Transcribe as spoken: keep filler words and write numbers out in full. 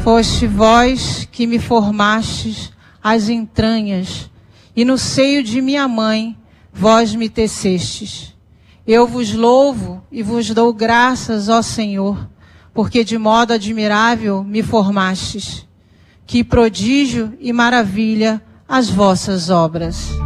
Foste vós que me formastes as entranhas, e no seio de minha mãe vós me tecestes. Eu vos louvo e vos dou graças, ó Senhor, porque de modo admirável me formastes. Que prodígio e maravilha as vossas obras.